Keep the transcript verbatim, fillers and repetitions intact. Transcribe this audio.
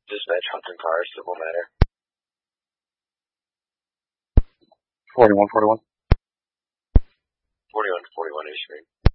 Dispatch Huntington Car, civil matter. forty-one forty-one. forty-one forty-one East Street.